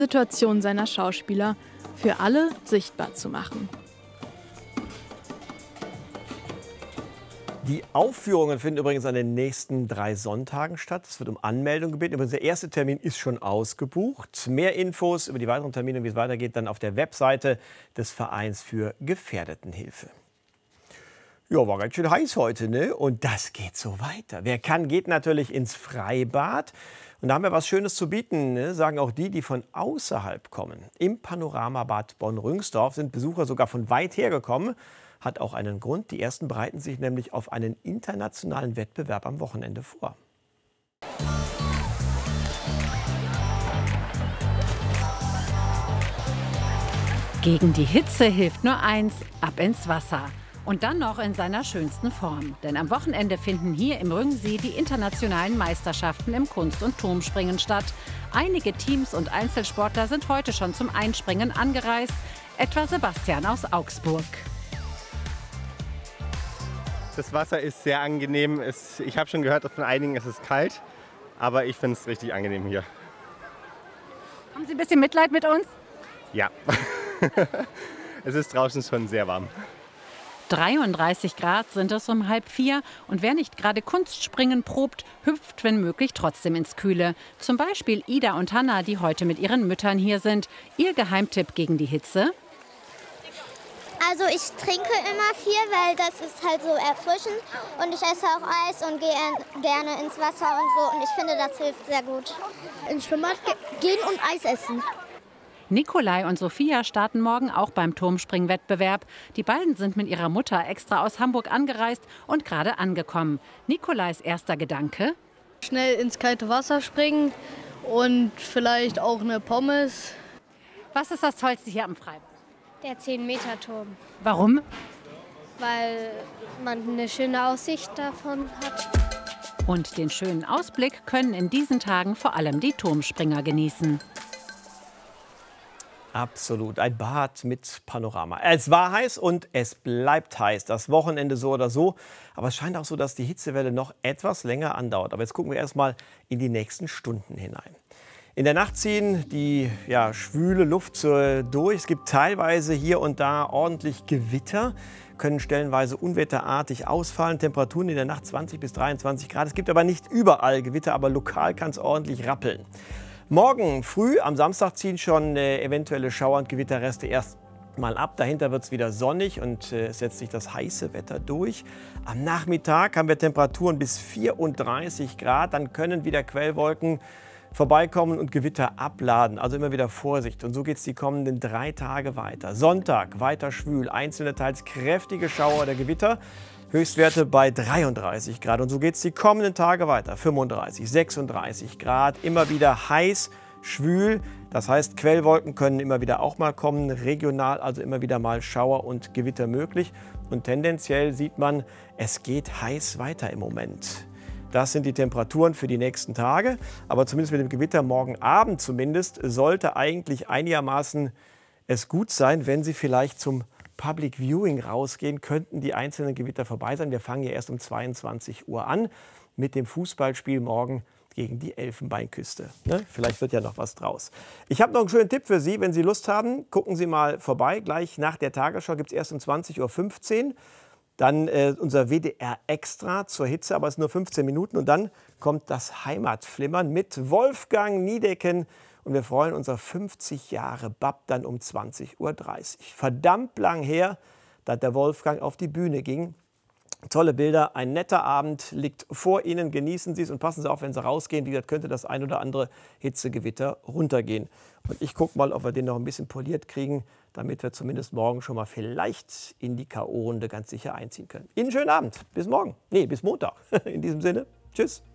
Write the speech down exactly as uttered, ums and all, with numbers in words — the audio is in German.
Situation seiner Schauspieler für alle sichtbar zu machen. Die Aufführungen finden übrigens an den nächsten drei Sonntagen statt. Es wird um Anmeldung gebeten. Übrigens, der erste Termin ist schon ausgebucht. Mehr Infos über die weiteren Termine und wie es weitergeht, dann auf der Webseite des Vereins für Gefährdetenhilfe. Ja, war ganz schön heiß heute, ne? Und das geht so weiter. Wer kann, geht natürlich ins Freibad. Und da haben wir was Schönes zu bieten, ne? Sagen auch die, die von außerhalb kommen. Im Panoramabad Bonn-Rüngsdorf sind Besucher sogar von weit her gekommen. Hat auch einen Grund. Die ersten bereiten sich nämlich auf einen internationalen Wettbewerb am Wochenende vor. Gegen die Hitze hilft nur eins: ab ins Wasser. Und dann noch in seiner schönsten Form. Denn am Wochenende finden hier im Rüngsee die internationalen Meisterschaften im Kunst- und Turmspringen statt. Einige Teams und Einzelsportler sind heute schon zum Einspringen angereist. Etwa Sebastian aus Augsburg. Das Wasser ist sehr angenehm. Es, ich habe schon gehört von einigen, es ist kalt. Aber ich finde es richtig angenehm hier. Haben Sie ein bisschen Mitleid mit uns? Ja. Es ist draußen schon sehr warm. dreiunddreißig Grad sind es um halb vier. Und wer nicht gerade Kunstspringen probt, hüpft wenn möglich trotzdem ins Kühle. Zum Beispiel Ida und Hanna, die heute mit ihren Müttern hier sind. Ihr Geheimtipp gegen die Hitze? Also ich trinke immer viel, weil das ist halt so erfrischend. Und ich esse auch Eis und gehe gerne ins Wasser und so. Und ich finde, das hilft sehr gut. Ins Schwimmbad gehen und Eis essen. Nikolai und Sophia starten morgen auch beim Turmspringwettbewerb. Die beiden sind mit ihrer Mutter extra aus Hamburg angereist und gerade angekommen. Nikolais erster Gedanke: Schnell ins kalte Wasser springen und vielleicht auch eine Pommes. Was ist das Tollste hier am Freibad? Der zehn Meter Turm, Warum? weil man eine schöne Aussicht davon hat. Und den schönen Ausblick können in diesen Tagen vor allem die Turmspringer genießen. Absolut, ein Bad mit Panorama. Es war heiß und es bleibt heiß. Das Wochenende so oder so. Aber es scheint auch so, dass die Hitzewelle noch etwas länger andauert. Aber jetzt gucken wir erst mal in die nächsten Stunden hinein. In der Nacht ziehen die ja, schwüle Luft so durch. Es gibt teilweise hier und da ordentlich Gewitter, können stellenweise unwetterartig ausfallen. Temperaturen in der Nacht zwanzig bis dreiundzwanzig Grad. Es gibt aber nicht überall Gewitter, aber lokal kann es ordentlich rappeln. Morgen früh, am Samstag, ziehen schon äh, eventuelle Schauer- und Gewitterreste erst mal ab. Dahinter wird es wieder sonnig und äh, es setzt sich das heiße Wetter durch. Am Nachmittag haben wir Temperaturen bis vierunddreißig Grad. Dann können wieder Quellwolken vorbeikommen und Gewitter abladen. Also immer wieder Vorsicht. Und so geht es die kommenden drei Tage weiter. Sonntag weiter schwül, einzelne teils kräftige Schauer oder Gewitter. Höchstwerte bei dreiunddreißig Grad. Und so geht es die kommenden Tage weiter. fünfunddreißig, sechsunddreißig Grad. Immer wieder heiß, schwül. Das heißt, Quellwolken können immer wieder auch mal kommen. Regional also immer wieder mal Schauer und Gewitter möglich. Und tendenziell sieht man, es geht heiß weiter im Moment. Das sind die Temperaturen für die nächsten Tage. Aber zumindest mit dem Gewitter morgen Abend zumindest sollte eigentlich einigermaßen es gut sein, wenn Sie vielleicht zum Public Viewing rausgehen, könnten die einzelnen Gewitter vorbei sein. Wir fangen ja erst um zweiundzwanzig Uhr an mit dem Fußballspiel morgen gegen die Elfenbeinküste. Ne? Vielleicht wird ja noch was draus. Ich habe noch einen schönen Tipp für Sie. Wenn Sie Lust haben, gucken Sie mal vorbei. Gleich nach der Tagesschau gibt es erst um zwanzig Uhr fünfzehn. Dann äh, unser W D R Extra zur Hitze, aber es sind nur fünfzehn Minuten. Und dann kommt das Heimatflimmern mit Wolfgang Niedecken. Und wir freuen uns auf fünfzig Jahre B A P dann um zwanzig Uhr dreißig. Verdammt lang her, dass der Wolfgang auf die Bühne ging. Tolle Bilder, ein netter Abend liegt vor Ihnen. Genießen Sie es und passen Sie auf, wenn Sie rausgehen. Wie gesagt, könnte das ein oder andere Hitzegewitter runtergehen. Und ich gucke mal, ob wir den noch ein bisschen poliert kriegen, damit wir zumindest morgen schon mal vielleicht in die K O-Runde ganz sicher einziehen können. Ihnen einen schönen Abend. Bis morgen. Nee, bis Montag. In diesem Sinne, tschüss.